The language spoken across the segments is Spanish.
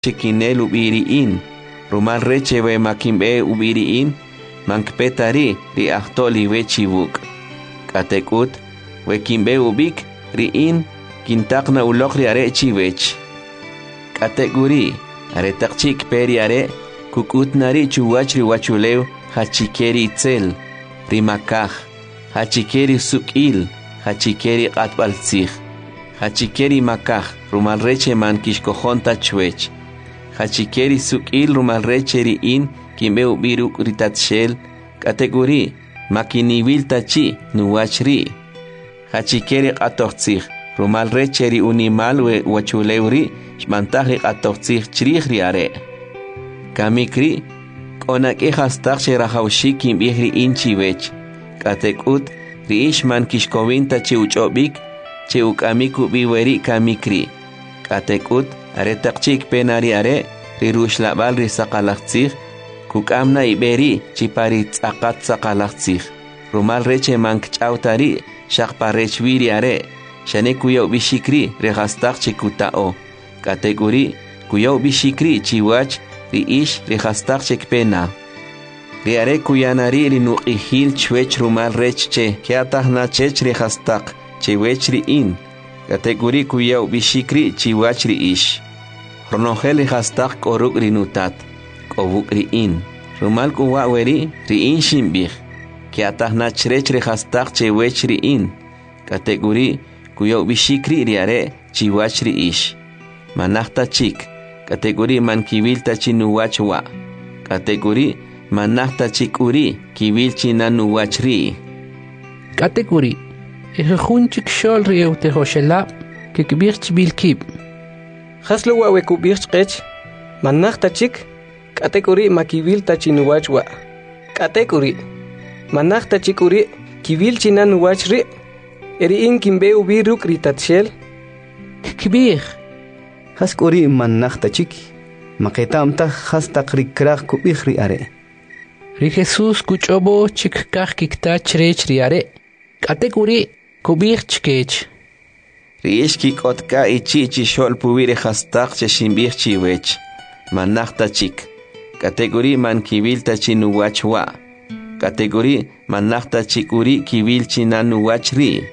chikinel ubiriin, rumal reche we makimbe ubiriin, mankpetari ri ahtoli we chibuk. Katekut, we kimbe ubik, riin, kintakna ulokri are chiwech. Kateguri, are takchik peri are, kukutnari chuwachri wachuleu, hachikeri itzel, rimakaj, hachikeri sukil, hachikeri atbaltzig, hachikeri makaj, rumalreche man kishkojonta chwech, hachikeri sukil rumalreche riin, kimbe ubiruk ritatshel, kateguri, makinibil tachi, nuwachri, hachikeri atortzig, rumalreche ri unimal we wachuleuri, shmantaji atortzig chrichri are. Kamikri, konak ehastak sherahaushi kimbihri inchivech, katekut, riishman kishkovinta chiuchobik, chiukamiku biweri kamikri. Katekut, aretakchik penari are, rirushlabal risakalaxig, kukamna iberi, chiparit akat sakalaxig. Rumal reche mankchautari, shakparechwiri are, shane kuyo bishikri, rehastak chikutao. Kategori, kuyo bishikri chiwach, riish rihastak chekpena. Riare kuyanari rinuqihil chwech rumal rechche, kiatahna chech rihastak, chewech riin. Kategori kuyaw bishikri chiwach riish. Ronogel rihastak koruk rinutat, kobuk riin. Rumal kuwaweri riin shimbih, kiatahna chrech rihastak chewech riin. Kategori kuyaw bishikri riare chiwach riish. Manachta chik. Kategori man kibil tachinuwachwa. Kategori manachta chikuri kibil chinanuwachri. Kategori ejunchik shol rieu tehoshelab kikbirch bilkib. Haslo wawe kubirch qech manachta chik. Kategori makibil tachinuwachwa. Kategori manachta chikuri kibil chinanuwachri. Eriin kimbe ubiruk ritatshel. Kikbir Haskuri manachta chiki, maketamta hastak rikrak kubihri are. Ri Jesus kuchobo chikkak kikta chrech riare. Kategori kubich chkech. Riishki kotka ichi shol pubire hastak cheshimbih chiwech. Manachta chik. Kategori man kibil tachinuwachwa. Kategori manachta chikuri kibil chinanuwachri.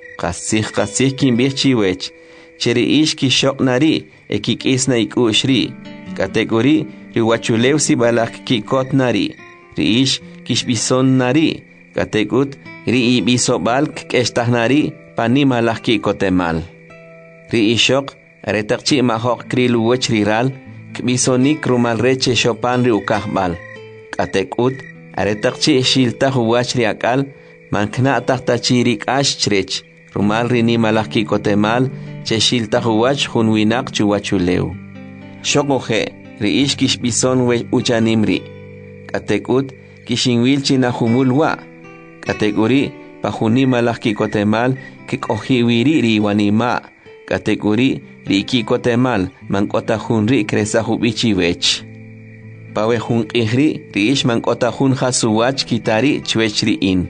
Kasih kimbih chiwech. Cheri ishki shoknari, ekik isna ikushri. Kategori, riwachulew si balak kikotnari. Riish kishbison nari. Kategut, ri ibiso balk kestahnari, panimalak kikotemal. Riishok, retakchi mahok krilu wechriral, kbisonik rumal reche shopan riukahbal. Kategut, retakchi shiltah wachri akal, mankna tahtachirik ashchrech. Rumal rini malaki kotemal, cheshilta huwach hunwinak chuwachuleu. Shokoje, riish kishbison we uchanimri. Katekut, kishinwil chinahumulwa. Kategori, pahuni malaki kotemal, kikohiwiri riwanima. Kategori, riki kotemal, mankota hunri kresahubichi wech. Pawe hun ihri, riish mankota hun hasuwach kitari chwechriin.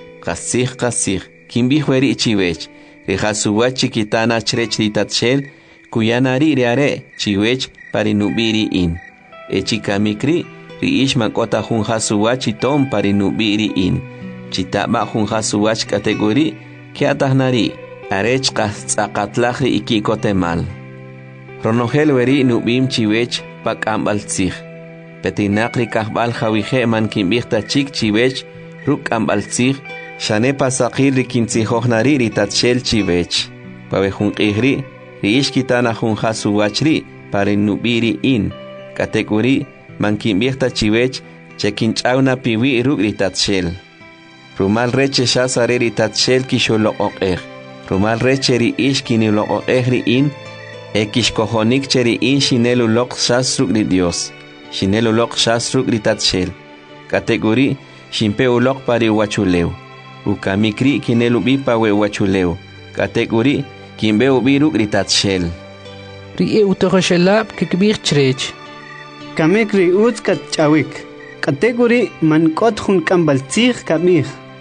Kasih. Kimbi hueri chiwech, rihasuwa chikitana chrech ritatshel, kuyanari riare, chiwech parinubiri in. Echikamikri, riish makota hunhasuwa chitom parinubiri in. Chitaba hunhasuwach kategori, kiatahnari, arech kasakatlahri ikikotemal. Ronogel weri nubim chiwech pakambaltzig. Petinakri kahbal hawije man kimbihta chik chiwech, ruk ambaltzig, Shane pasakil rikinzihohnari ritatshel chivech. Pabehun ihri, riishkitana hunhasuwachri, parinubiri in. Kategori, mankimbirta chivech, chekinchauna piwi ruk ritatshel. Rumal reche shasare ritatshel kisholoqoqer. Rumal reche riishkiniloqoqer in, ekishkohonik cheri in shinelulok shasruk ri Dios. Shinelulok shasruk ritatshel. Kategori, shimpeulok pariwachuleu. Ukamikri kinelubipa we wachuleu. Kategori kimbe ubiruk ritatshel. Ri eutohoshelab kikbir chrech. Kamikri utskat chawik. Kategori mankot hun kambaltzig kamih.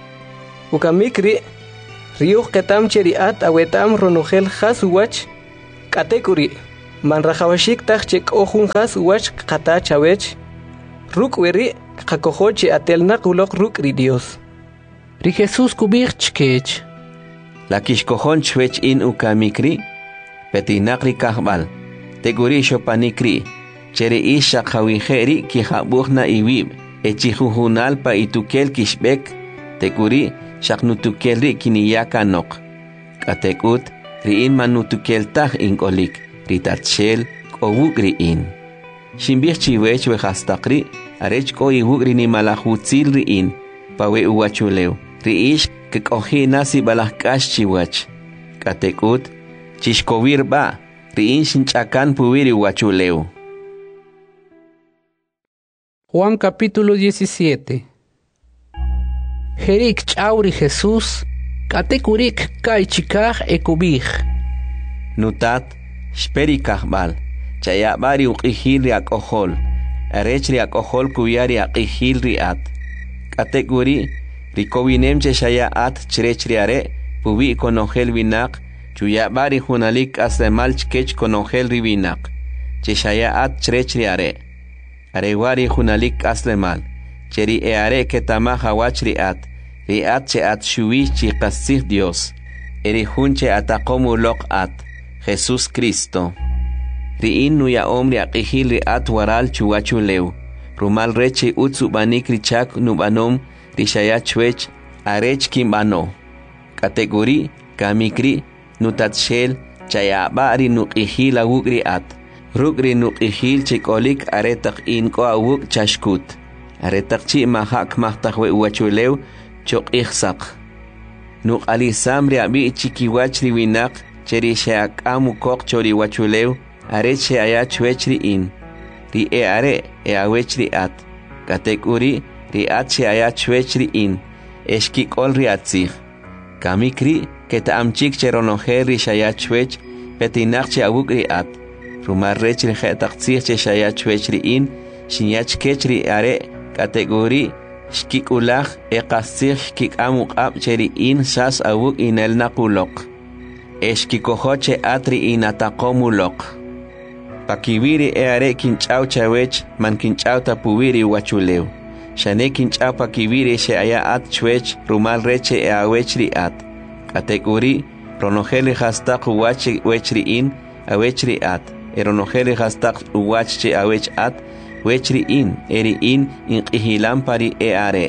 Ukamikri riuh ketam cheriat awetam ronogel hasuwach. Kategori man rajawashik tachchik ojunjas wach kata chawech ruk weri kakojochi atelna kulok ruk ri Dios. Ri Jesús kubir chkech. La kishkojon chwech in ukamikri, petinakri kahbal, teguri shopanikri, chere isha kawiheri kihabuhna iwib, echihujunal pa itukel kishbek, teguri shaknutukelri kiniyaka nok. Katekut, riin manutukel tah inkolik, ritatshel, kowugri in. Shimbich chiwech wehastakri, arech ko iwugri ni malahutzil riin, pawe uwachuleu, riish kekohi nasi balahkash chiwach. Katekut, chishkovir ba, riin shinchakan puwiri uwachuleu. Juan capítulo 17. Jerik chauri Jesús, katekurik kaichikaj ekubij. Nutat, shperikahbal, chayabari uqihil riak ohol, arech riak ohol kuyari aqihil riat. Katekuri, rikowinem cheshaya at chrech riare, pubi konongel vinak, chuyabari hunalik aslemal chkech konongel rivinak, cheshaya at chrech riare. Arewari hunalik aslemal, cheri eare ketama hawach riat che at shuwi chikasih Dios, eri hunche atakomu lok at, Jesús Cristo. Riin nuya omri aqihil riat waral chuwachuleu, rumal reche utsu banik richak nubanom rishaya chwech arech kimbano. Kategori kamikri nutatshel chayabari nuqihil awugri at, rugri nuqihil chikolik aretak inko awug chashkut. Aretak chi mahak mahtakwe uwachuleu chok ihsak. Nuk alisam riabi chikiwach riwinak cheri sheak amu kok chori wachuleu arech sheaya chwech riin. Ri are awech riat. Katekuri riat sheaya chwech riin. Eshkikol riatzich. Kamikri ketaamchik cheronoher rishaya chwech petinak che awuk riat. Rumarrech rijetak tzich che shaya chwech riin shinyach kech ri are kategori shkikulach eqasich shkikamuk ab cheri in sas awuk inel nakulok. Eshkikojoche atri inatakomulok. Pakibiri eare kinchau chawech man kinchau tapuwiri wachuleu. Shane kinchau pakibiri sheaya at chwech rumal reche awech ri at. Kategori ronojeli hastak uwache wechri in awech ri at. Eronojeli hastak uwache awech at wechri in eri in inqihilan pari eare.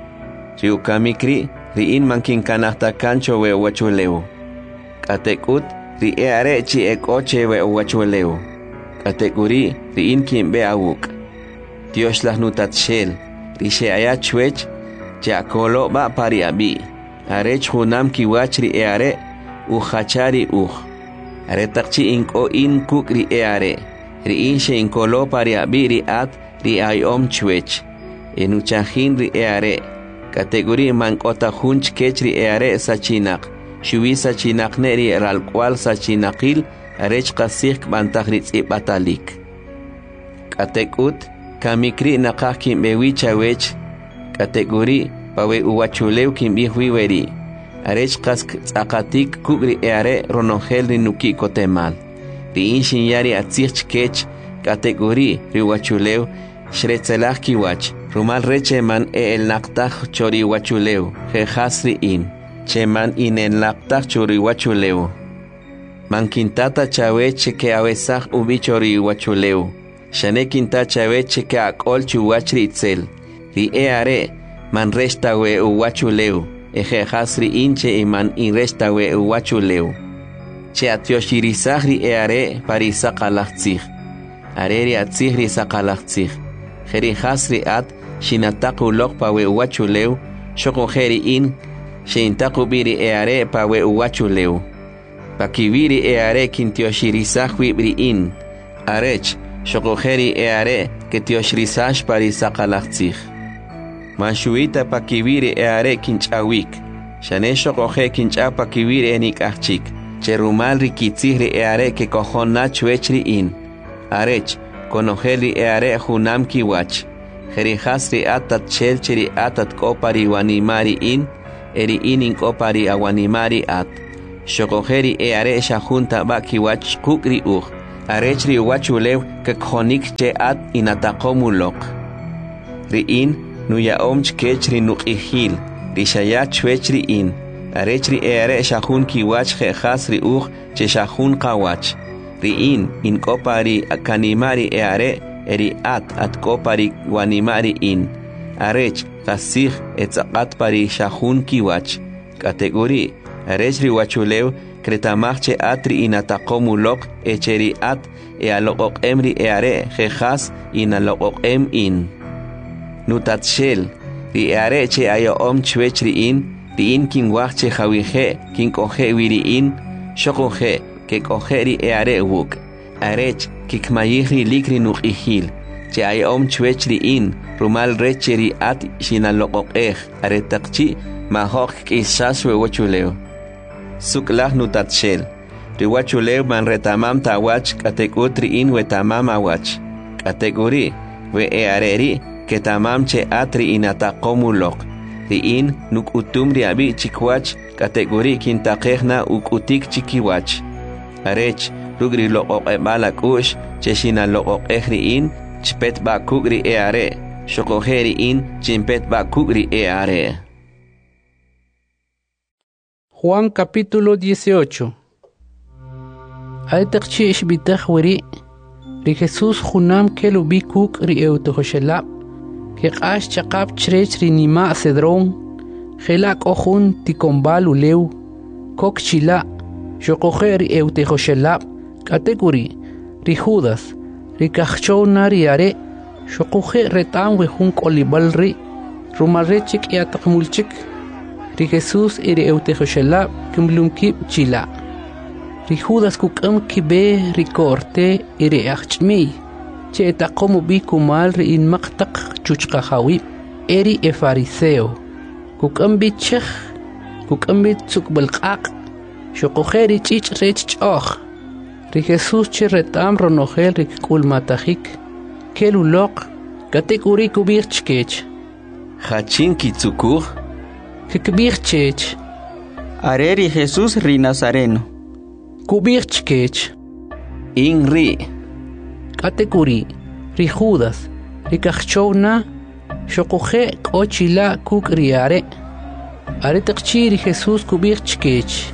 Chiukamikri riin mankin kanahta kancho we wachuleu. Katekut ri eare chi ekoche we wachuleu. Kategori riin kimbe awuk. Dios las nutatshel ri sheaya chwech chakolo ba pari abi. Arech hunam kiwach ri eare uhachari aretakchi inko in kuk ri eare. Riin she inkolo pari abi ri at ri ayom chwech. Enuchahin ri eare. Kategori mankota hunch kech ri eare sachinak. Shuwi sachinak ne ri eralkwal sachinakil arech kasik bantagritz batalik. Katekut kamikri nakah kimbewi chawech. Kategori pawe uwachuleu kimbihui weri. Arech kask tsakatik kugri eare ronongel ri nuki kotemal. Riin shinyari atzich kech kategori riwachuleu shretzelach kiwach. Rumal reche man el naktach chori wachuleu. Jehasri in. Cheman in el naktach chori wachuleu. Man kintata chaweche ke awesach ubichori wachuleu. Shane kinta chaweche ke akol chuwachri itzel. Ri eare man restawe uwachuleu. Jehasri inche iman in restawe uwachuleu. Che atioshiritzahri eare pari sakalachtzich. Areri atzihri sakalachtzich. Jeri hasri at shinataku lok pawe uwachuleu. Shoko jeri in shintaku biri eare pawe uwachuleu. Pakibiri eare kintioshiritzahwi bri in. Arech shoko jeri eare ketioshiritzah pari sakalachtzich. Manshuita pakibiri eare kinchawik. Shane shoko je kincha pakibiri enik achik. Cherumal rikitzihri eare que cojona chuechri in. Arech, conojeli eare junam kiwach. Jerihasri atat chelcheri atat kopari wanimari in. Eri in kopari awanimari at. Shokojeri eare shahunta ba kiwach kukri arech ri wachulew kakhonik che at inatakomulok. Riin nuyaom chkech ri nuqihil, ri shayat chwech riin, arech ri ere shahun kiwach khas ri che shahun qawach. Riin in kopari akanimari ere eri at kopari wanimari in. Arech kasih etzakat pari shahun kiwach. Kategori arech ri wachulew kretamach atri inatakomulok echeri at alokok emri ere khas inalokok in. Nutatshel ri ere che ayoom chwech riin kin wach che jawihe kin kohe wiriin shokohe que cogeri ere wuk, arech kikmayihri likri nuqihil, che ayom chwechri rumal recheri at shinalokokeh, aretakchi mahok kisaswe wachuleo. Suklah nutatshel, riwachuleo man retamam tawach katekutri wetamam awach, kategori we eareri que tamam che atri inatakomulok, riin nuk utumri abi chikwach kategori kintakehna ukutik chikiwach. Arech rugri lokok balakush cheshina lokok ehriin chpet bakugri eare shokojeriin chimpet bakugri eare. Juan capítulo 18. Aetakchi ishbitahwiri ri Jesús junam kelubi kuk ri eutohoshelab que qash chaqab chrech ri nima cedrón gelak ojun tikombal uleu kok chila Shokoher eutehoshelab, kategori, ri Judas, ri kachona ri are, shokohe retan wehun kolibal ri, rumarechik yatakmulchik, ri Jesús iri eutehoshelab, kimlumkib chila. Ri Judas kukam kibe ri korte iri achmi, che etakomu bi kumal ri in maktak chuchkahawib, eri e fariseo, kukam bi chech, kukam bi tsukbalqaq, Shokojeri chich rech och. Ri Jesús retam ronogel rik kulmatahik. Kelulok kategori kubir chkech. Hachin kitsukur. Kikbir chech. Areri Jesús ri Nazareno. Kubir chkech. Inri. Kategori ri Judas. Ri kachona. Shokoje kochila kuk riare. Are takchi ri Jesús kubir chkech.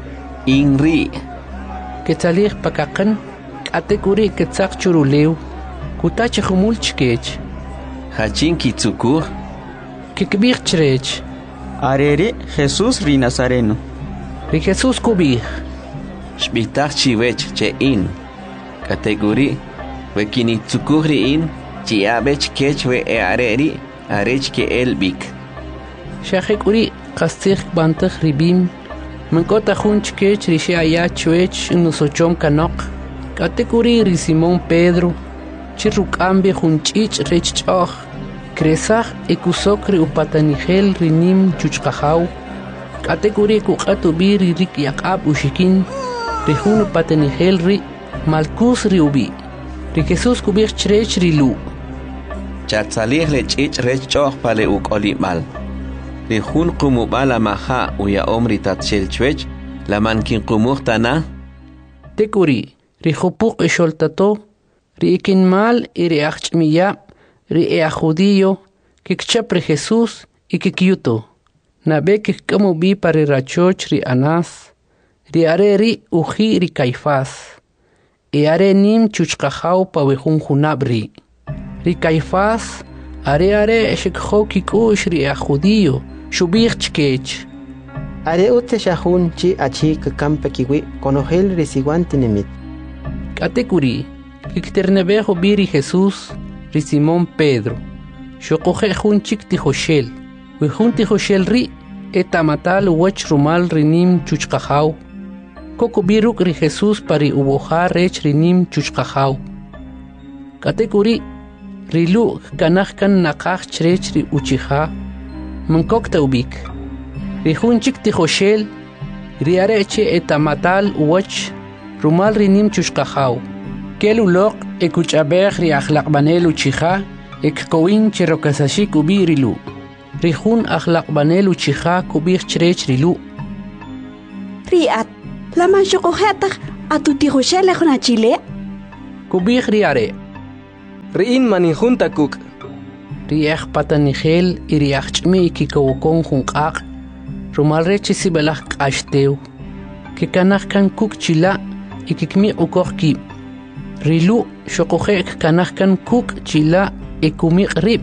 Inri Ketzalir pakakan kategori ketzak churuleu kutach khumul chkech Hachin kitsukur kikbir chrech Areri Jesús ri Nazareno. Ri Jesús kubir Shbitach chiwech che in Kategori we kinitsukurri in chiabech kech we eareri arech ke elbik Shahekuri kastir bantach ribim Mankota hunchkech rishe aya chwech nusochom kanok. Kategori ri Simón Pedro. Chirukambe hunchich rechchoch. Kresach ekusokri upatanigel rinim chuchkahau. Kategori kukatubi ri rik yakab ushikin. Rihun upatanigel ri malkus ri ubi. Ri Jesús kubir chrech ri lu. Chatzalir lechich rechchoch pale ukolimal. Rihun kumubala maha uya omri tatshel chwech, la mankin kumuhtana. Tekuri, rihopuk esholtato, ri ikinmal iri achmiya, ri judío, kikchap ri Jesús y kikyuto. Nabe kikamu bi pari rachoch ri Anás, ri are ri uji ri Caifás, y are nim chuchkahau pa wehun junabri. Ri Caifás, are eshekho kikush ri judío, Shubir chkech. Are ute shahun chi achi kampe kiwi konogel resiguante nemit. Kategori, kikternebejo biri Jesús, ri Simón Pedro. Shokoje jun chik tijoshel. Wihun tijoshel ri, etamatal wech rumal rinim chuchkahau. Koko biruk ri Jesús pari ubojar rech rinim chuchkahau. Kategori, rilu kanachkan nakach chrech ri uchiha. Mankokta ubik. Rihun chik tijoshel, riareche etamatal wach, rumal rinim chushkahau. Kelulok ekuchabech riachlakbanel uchiha, ekkowin cherokasashik ubirilu. Rihun achlakbanel uchiha kubir chrech rilu. Riat, laman shokohetach atutijoshel echna chile. Kubih riare. Riin manin junta kuk. Riach patanigel y riach chmi kikawokon junkak. Rumalrechi sibelak ashteu. Kikanak kan kuk chila y kikmi ukokki. Rilu shokojek kanak kan kuk chila y kumik rib.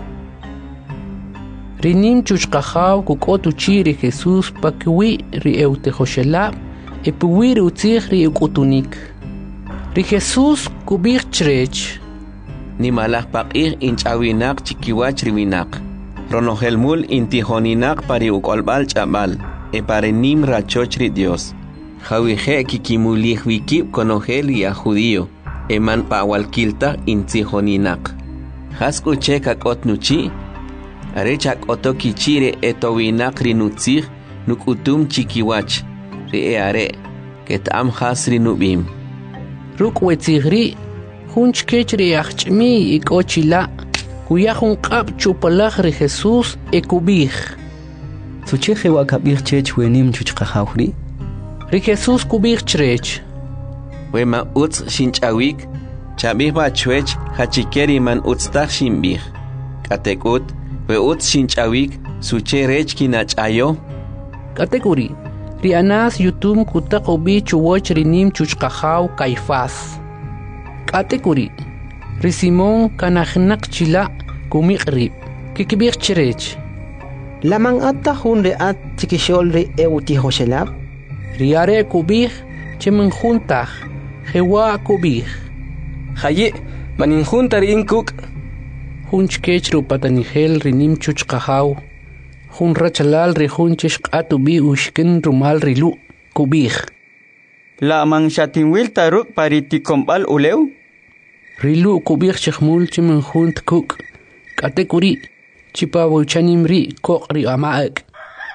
Rinim chuchkajaw kukotu chiri Jesús pakwi rieute Joshelab y puwi riutzich riukutunik. Ri Jesús kubir chrech. Ni malak pakir inchawinak chikiwach riwinak. Ronohelmul intijoninak pari ukolbal chabal. E pare nim rachochri Dios. Jawije kikimulih wikip konogel y a judío. Eman pawalkilta intijoninak. Haskuche kakot nuchi. Arechak otoki chire etowinak rinutzich nukutum chikiwach. Ri are. Ketam has rinubim. Rukwetzighri. Hunch kechri achmi ikochila. Kuyahun kap chupalach ri Jesús ekubih. Sucheje wakabir chech wenim chuchkajawri. Ri Jesús kubih chrech. Wema utz shinchawik. Chabih bachwech hachikeri man utztach shimbih. Katekut. We utz shinchawik. Suche rech kinachayo. Katekuri. Ri anas yutum kutakobi chuwoch rinim chuchkajaw Caifás. Katekuri. Ri Simón kanajnak chila kumikrib. Kikibir chrech. Lamang atta hun reat chikishol ri euti Joshelab. Riare kubih chemen juntaj. Jewa kubih. Haye manin junta riin kuk. Hunch kech rupatanigel rinim chuchkajaw. Hun rachalal ri hunchish atubi ushkin rumal rilu kubih. La man shatinwil taruk pariti kombal uleu. Rilu kubih chkhmul chemen junt kuk. Katekuri. Chipa wuchanim ri kok ri amaak.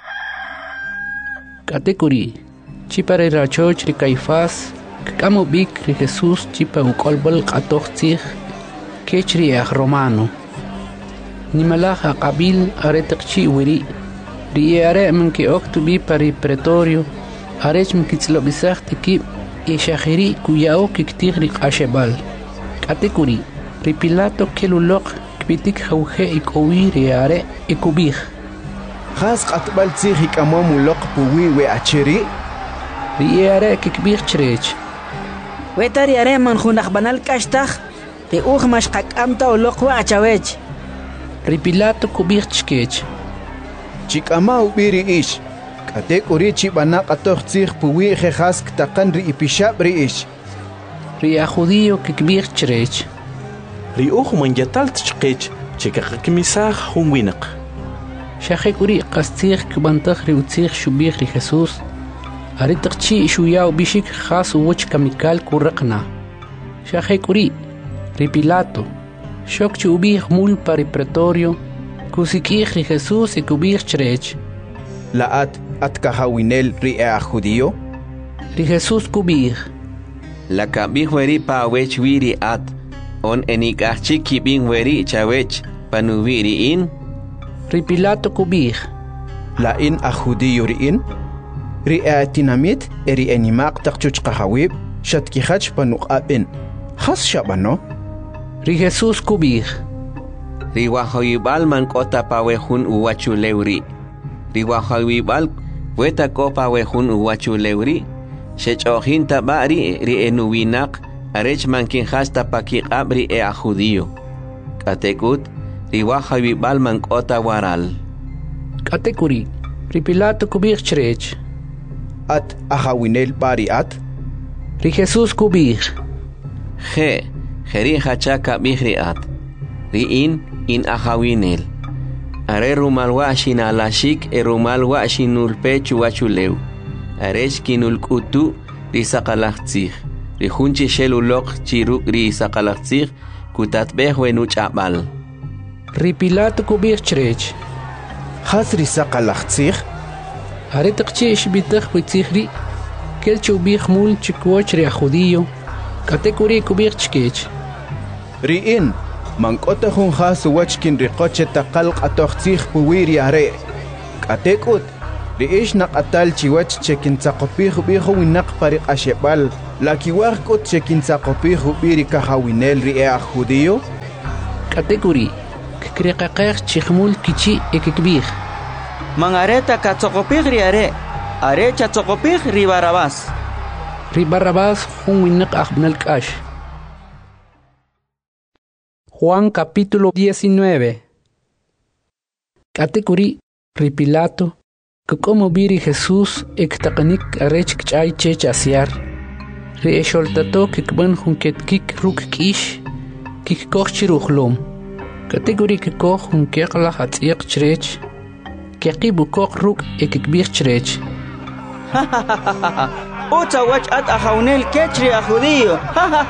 Katekuri. Chipa ri rachoch ri Caifás. Kamo bik ri Jesús chipa ukolbal katochtzich. Kech ri romano. Nimalach qabil aretakchi wiri. Ri are men ki oktubi pari pretorio. Arech men kitzlobisach tikib. Ishahiri kuyao kiktig ri qashebal. Katekuri. Ri Pilato kelulok. Bitik jauhe ikowi riare ikubih. Khas qatbal tsih ikamom loq puwi we achiri. Riare kikbih chrech. Wetari are man khunakh banal kashtag. Te mash qakamta uloq wa achawech. Ri Pilato kubih chkech. Chikama ubiri ish. Katek urichi bana qatoq tsih puwi khas ktaqan ri ipishab ri ish. Ri judío kikbih chrech. Riuch man yatal tchqech chekakmisaj hunwinak. Shahekuri qastig kubantag riutzig shubih ri Jesús. Aritaqchi shuyao bishik khas uwch kamikal kuraqna. Shahekuri ri Pilato. Shokchi ubih mul pari pretorio. Kusikih ri Jesús ikubih chrech. Laat atkahawinel ri a judío. Ri Jesús kubih. La kabih weri pa wech wiri at. On enikachik kibing weri chawech panuviri in. Ri Pilato kubih. La in a judío ri in. Ri a tinamit eri enimaq taqchuch qahawib shatkihach panuqabin. Khas shabano. Ri Jesús kubih. Ri wahoyibal man kota pawehun uwachu lewri. Ri wahoyibal weta ko pawehun uwachu lewri. Shechohin tabari ri enuwinak. Arech mankin hasta pakiqab ri a judío. Katekut riwaja vibal man kota waral. Katekuri ri Pilato kubih chrech. At ahawinel bari at. Ri Jesús kubih. Jeri hachaka bihri at. Ri in ahawinel. Are rumal washin alashik e rumal washin ulpechu wachuleu. Arech kinul kutu ri sakalachtzich. Ri hunchi shelulok chiruk ri sakalachtzich kutatbeh wenuch abal. Ri Pilato kubih chrech. Khas ri sakalachtzich. Are taqchi ishbitach witzihri. Kel chubih mul chikwoch ri judío. Katekuri kubih chkech. Ri in mankota hun khas wachkin ri qoche taqalq atochtzich puwiri are. Katekut ri ish naqatal chiwach chekin tsaqopih biho winaq pari qashebal La kiwakot chekinsaqopih ubiri kahawinel rie judío. Category Krikakech chichmul kichi ekikbih. Mangareta katzokopih riare. Are chatzokopih ribarabás. Ribarabás Winak Ahbnal Kash. Juan capítulo 19. Category Ripilato. Que como biri Jesús ektakanik arech kchay chech asiar. Riesholtato kikban junket kik ruk kish. Kik koch chiruchlom. Category que koch un kekla hat iq chrech. Kekibu koch ruk ekikbich chrech. Uta wach at ahaunel kechri a judío.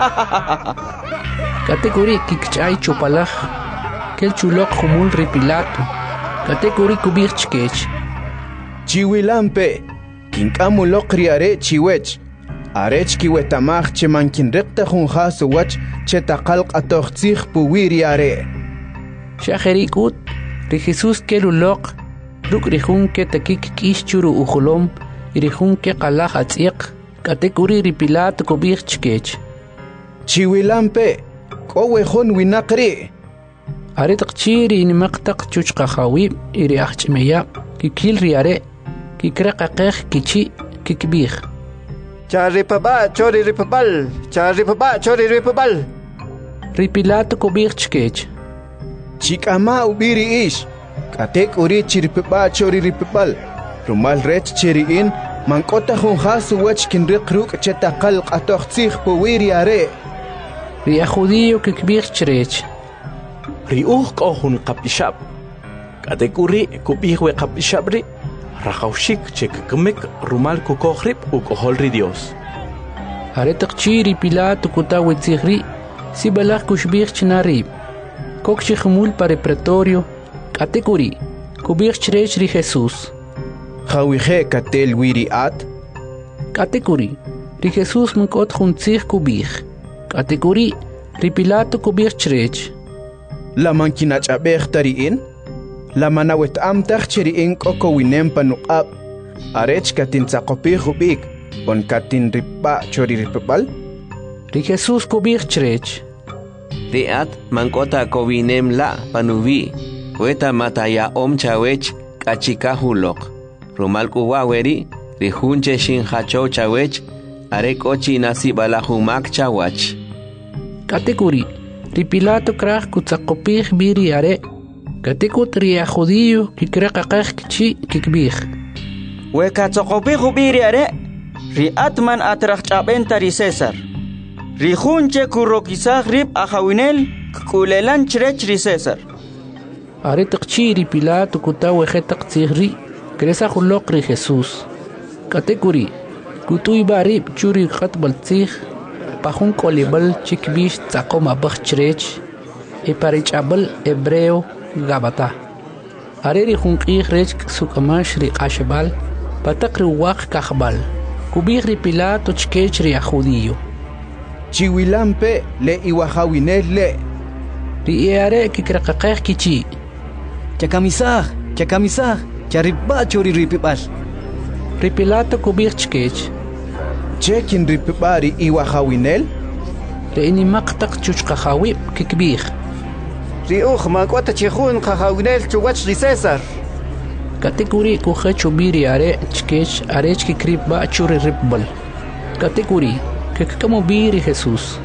Category kikchay chupalaj. Kel chulok humul ripilato. Category kubich kech. Chiwilampe. Kinkamulok riare chiwech. Arech kiwetamach chemankin rekta junjas wach chetakalk atochtich puwiri are. Shaherikut, ri Jesús kelulok, ruk rihun ke takik kish churu ujulom, rihun ke kalaj atziq, katekuri ripilat kubich chkech. Chiwilampe, kowehon winakri. Aretak chiri inimaktak chuchkahawi, iri achmeya, kikil riare, kikrakakech kichi, kikbih. Charipaba, chori ripabal, charipaba, chori ripabal. Ripilat kubich chkech. Chikama ubiri ish. Katek uri chiripeba chori ripebal. Rumal rech chiriin. Mankota junjas wach kinrik ruk chetakal atochtich puwiri are. Ria judío kikbich chrech. Riuh kohun kapishab. Katek uri kubihwe kapishabri. Rajaushik chekkemek rumal kukohrip ukoholri Dios. Aretak chiri pilato kutawet zihri. Sibalach kushbich chnarib. Kokshi khumul para pretorio, category, kubich chrech ri Jesús. Jawije katel wiri at. Category, ri Jesús mkot juntzich kubich. Category, ri Pilato kubich chrech. La mankinach abech tariin. La manawet amtach chiriin koko winem panuqab. Arech katin tsaqopih ubik. On katin ripa chori ripapal. Ri Jesús kubich chrech. Riat mankota kovinem la panuvi. Weta mataya chawech kachikahulok. Rumal kuwaweri rihunche shin hacho chawech. Arek ochi nasi balahumak chawach. Category. Ri Pilato krach kutzakopih biri are. Katikut ria judío kikrakakach kichi kikbih. Wekatzokopih ubiri are. Riatman atrach chabentari César. Rijunche kurokizah rib ahawinel kulelan chrech ri César. Aretak chiri Pilato kutawe hetak tzihri, kresa hulok ri Jesús. Category, kutuy barib churi khatbal tzih, pahun kolibal chikbish tzakoma bakh chrech, e parichabal hebreo gabata. Areri hunqih rech sukamash ri qashbal, patak ri waq kahbal, kubih ri Pilato chkech ri judío. Chiwilampe le iwahawinel le. Riare kikrakakech kichi. Chakamisah, chariba chori ripibal. Ripilato kubich chkech. Chekin ripibari iwahawinel. Reini maktak chuchkahawib kikbih. Riuh makwata chihun kahawinel chuwach ri César. Category kuhecho biri are chkech arech kikribba churi ripbal. Category que como biri Jesús.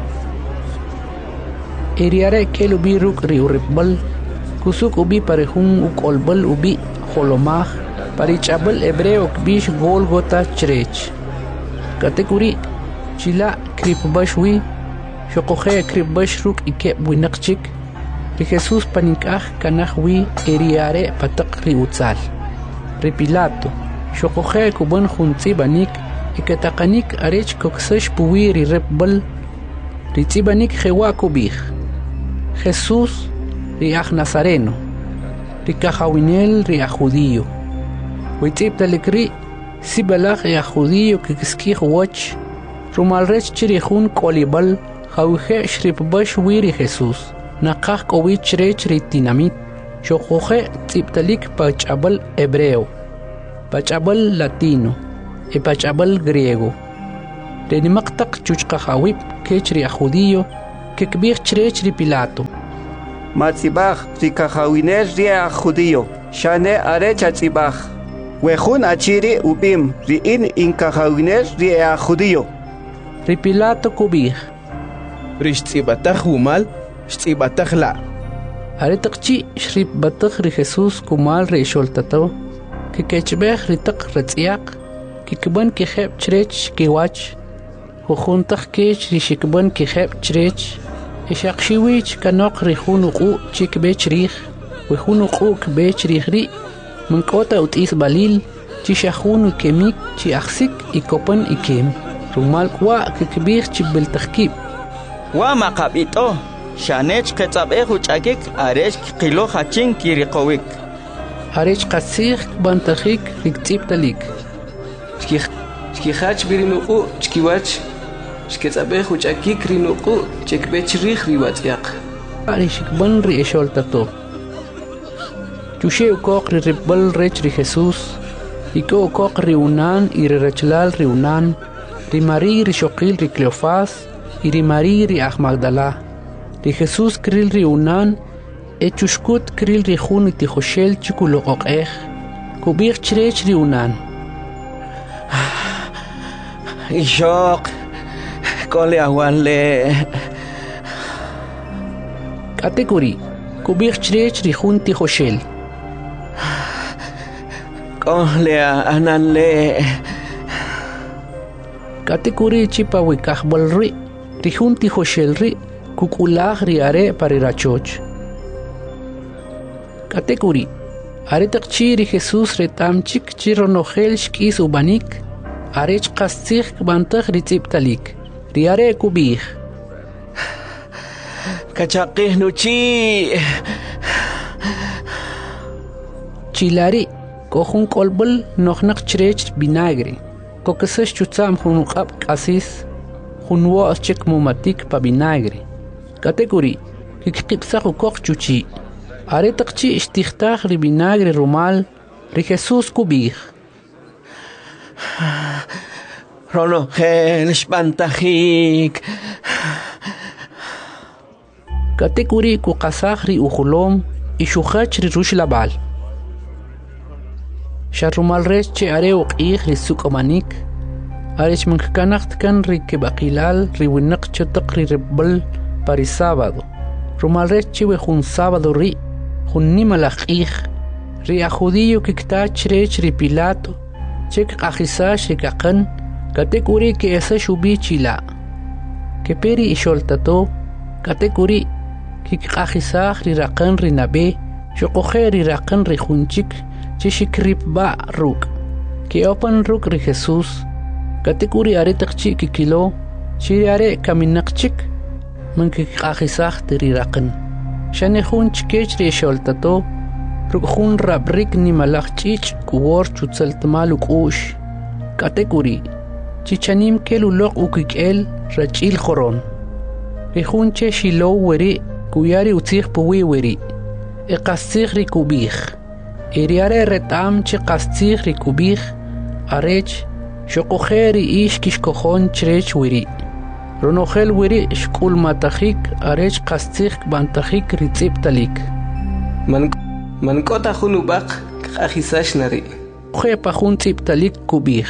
Eriare que lo bi ruk ri uribal, kusuk ubi parehun ukolbal ubi holomah, parichabal hebreo kbish Golgota chrech. Category chila kripbashwi, shokohe kripbash ruk ike winakchik, ri Jesús panikah kanahwi eriare patak ri utzal. Ri Pilato, shokohe kuban junzi banik, ikatakanik arech koksash puwiri repbal ritzibanik jewa kubih Jesús riach Nazareno rikahawinel riach judío witzib talikri sibalach riach judío kiskih wach rumalrech chirihun kolibal jawije shripbash wiri Jesús nakah kowich rech ritinamit shokoje tzibtalik pachabal hebreo pachabal latino y pachabal griego. Renimaqtaq chuchqajawip kechri a judío que kbir chirechri Pilato. Matzibaj rikajawiner ria judío. Shane are chatzibaj. Wejun achiri ubim riin inkajawiner ria judío. Ri Pilato kubir. Rishtsibataj umal, shtsibataj la. Aretaqchi shrip bataq ri Jesús kumal ri sholtato que kechbej ritaq retziaq que kban ki kheb chirech kiwach juntaq kech ri shikban ki kheb chirech ishaqshiwich kanok ri junuqu chikbech rih we junuqu kbech rih ri mankota utis balil chi shahunu kemik chi aksik ikopan ikem rumal kwa que kbir chibel taqkib wa maqabito shanech qetzabej uchakik arech qilo hachin kiriqowik arech qasig bantajik riktibtalik Shkihach birinuqu chkiwach shketzabej uchakik rinuqu chekbech rih riwatz'yaq. Arishikban ri esholtato. Chushe ukok ri ribbal rech ri Jesús. Iko ukok ri unan y ri rachlal ri unan. Ri Marí ri Shoqil ri Cleofás y ri Marí ri Magdala. Ri Jesús kril ri unan e chushkut kril ri jun iti Joshel chikulo oqej. Kubir chirech ri unan. Ishok kole awale Kategori kubir chirech ri jun ti Joshel. kole ananle Kategori chipa wikajbal ri jun ti Joshel ri kukulag ri are parirachoch. Kategori aretaqchi ri Jesús retamchik chironojel shkis ubanik arech qastig bantag ritzibtalik riare kubih kachaqih nuchi chilari kohun kolbul nohnaq chirech vinagre kokesesh chutzam hunuqab qasis hunwo chik mumatik pa vinagre kategori kikqipsaq ukoq chuchi aretaqchi ishtiqtaq ri vinagre rumal ri Jesús kubih Ronogel shpantajik Kategori ku qasaq ri ujulom ishukhach ri rushlabal Sharumal rech che are uqih ri sukomanik arech mankkanaqt kan ri kebaqilal ri winaq chataq ri ribbal pari sábado rumal rech che we jun sábado ri jun nimalaqih ri a judío kiktach rech ri Pilato chek qajisash rikaqan kategori que esa shubi chila que peri isholtato kategori que qajisaj ri raqan ri nabe shoqoje ri raqan ri junchik chishikrip ba ruk que opan ruk ri Jesús kategori aretaqchi que kilo chiriare kaminaqchik man que qajisaj ri raqan shane junchkech ri isholtato rukjun rabrik ni malachchich kuwor chutsaltmal ukush kategori chichanim keluloq ukikel rachil khoron rejunche shilo weri kuyari utzig puwi weri eqasig ri kubih eriare retam chi qastig ri kubih arech shoqojeri ish kishkojon chrech weri ronogel weri shkul matajik arech qastig bantajik ri tzibtalik Mankota hunubaq qajisash nari. Khepa jun tzibtalik kubih.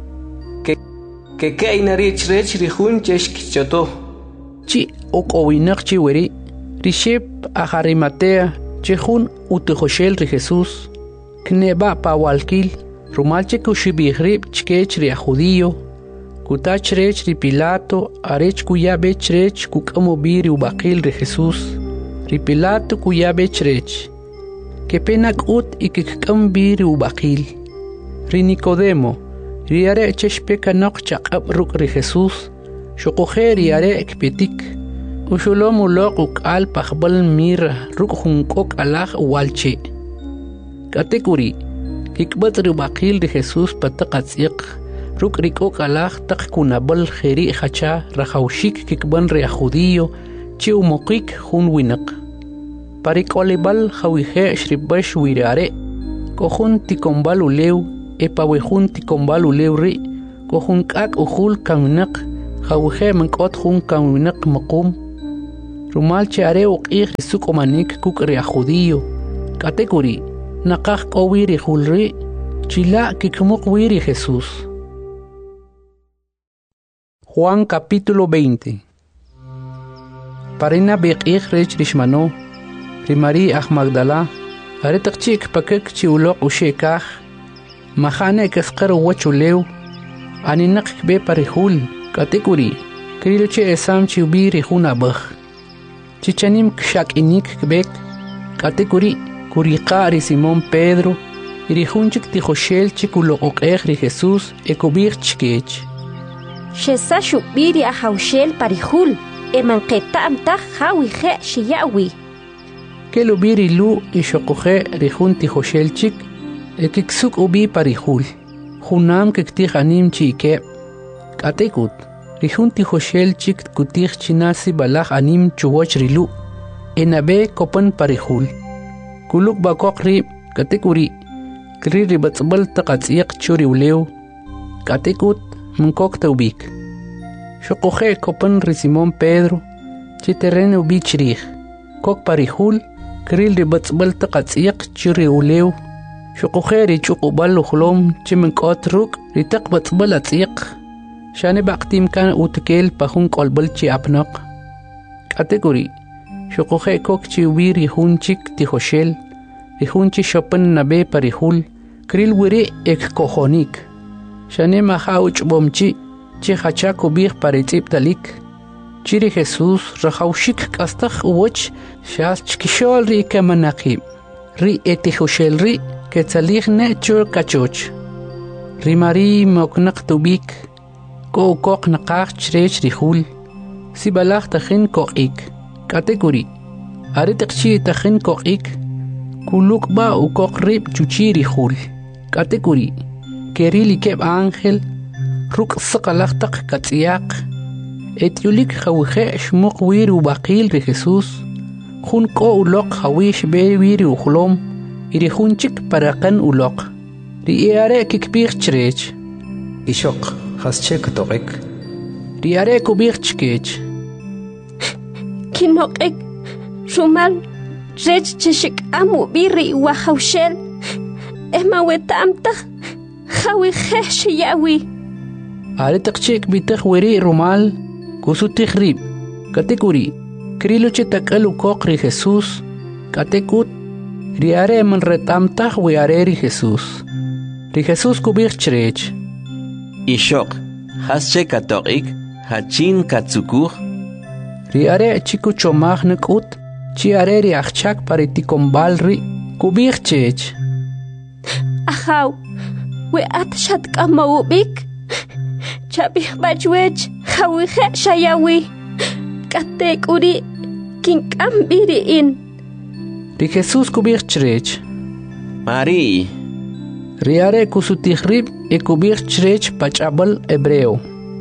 Que nari chrech ri jun cheshk choto. Chi okowinaq chi weri rishep ajarimatea chejun utejoshel ri Jesús kneba pawalkil rumalche kushibihrib chkech ri judío kutach rech ri Pilato arech kuya bechrech kukamo biri ubaqil ri Jesús ri Pilato kuya bechrech que penak ut y que cambir ubaqil ri Nicodemo ri are cheshpeka noqchaq abruk ri Jesús shoqojer ri are ekpetik ushulom uloq al pakhbal mir ruk hunkok alah walche kategori kikbat ri ubaqil ri Jesús pataqatsiq ruk rikok alah taqkunabal khiri khacha rahawshik kikban ri judío chi umokik hun winaq Parikolibal hawije shribash wirare. Kohun tikombal uleu, epawejun tikombal uleu ri, Kohunqak uhul kaminak, Hawhe mankot hun kaminak makum. Rumal chare uqih risuk omanik kukri a judío. Katekuri, nakak owiri hulri, chila kikmuk wiri Jesús. Juan capítulo 20. Parina beqih rech rishmano, Rimari ah Magdala, aretakchik pakek chiulok ushekah, mahane kesqar wachulew, aninak be parihul, katekuri, krilche esam chiubi rihuna bah. Chichanim kshak inik kbek, katekuri, kuriqa Simón Pedro, irihunchik tijoshel chikulo oqeh ri Jesús ekubir chkech. Shesa shubiri a haushel parihul, emanqeta amtah hawi khe shiyawi. Kelubiri lu ishokoje rihun tijoshelchik, ekiksuk ubi parihul. Junam kektih anim chike. Katekut, rihun tijoshelchik kutih chinasi balach anim chuwoch rilu. Enabe kopan parihul. Kuluk bakok rib, katekuri. Kri ribatzbal taqatsiq churi uleu. Katekut, Munkok taubik. Shokoje kopan ri Simón Pedro, chiterrene ubi chirih. Kok parihul, kril ribatzbal taqatsiq churi uleu. Shokoje ri chukubal uhlom chimenkot ruk ritak batzbal atsiq. Shane baktim kan utkel pahun kolbal chi apnak. Kategori. Shokoje kok chi ubi rihunchik tijoshel. Rihunchi shopan nabe parihul. Kril wiri ek kohonik. Shane mahauch bomchi, chi hachako bir paritip talik. Chiri Jesús rahaushik kastach uoch, shas chkishol ri kamanaki. Ri etihoshel ri, ketzalich ne chur kachoch. Ri mari moknak tubik, ko kok nakach chrech rihul. Si balach tachin kokik. Kategori. Aritakchi tachin kokik. Kuluk ba ukok rib chuchi rihul. Kategori. Kerili keb ángel, ruk sakalachtak katsiak, etiulik hawije shmuk wiri ubaqil ri Jesús, jun ko ulok hawish be wiri uhlom, iri junchik parakan ulok, ri iare kikbir chrech. Ishok, hasche katorik. Ri are kubir chkech. Kinokek, rumal, rech cheshik amu biri wahaushel, ema wetamtah, Hawi khesh yawi. Aritakchik bitach wiri rumal, kusutich rib. Katekuri, kriluche takalu kokri Jesús. Katekut, riare man retamtach wiare ri Jesús. Ri Jesús kubir chrech. Ishok, hasche katorik, hachin katsukur. Riare chiku chomach nekut, chiare ri achchak pariticombal ri, kubir chech. Ahaw. We atshat kamawubik chabih bajwech hawihe shayawi katek uri kinkambiri in Ri Jesús kubir chrech Mari Riare kusutihrib e kubir chrech pachabal hebreo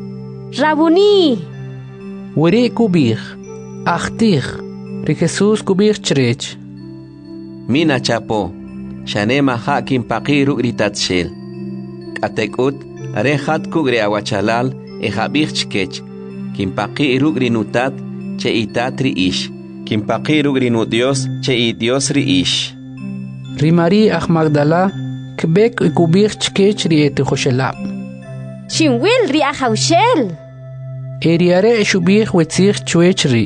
Rabuni Wiri kubir Achtir Ri Jesús kubir chrech Mina chapo Shanema hakim paqiru ritatshel Atekut, arejat kugre awachalal, ejabich chkech, kimpaqi rugri nutat, che itatri ish, kimpaqi rugri nu Dios, che i Dios ri ish. Rimari ah Magdala, kbek ikubir chkech ri etihoshela. Shinwil ri ahaushel. Eriare shubich wetzich chwech ri.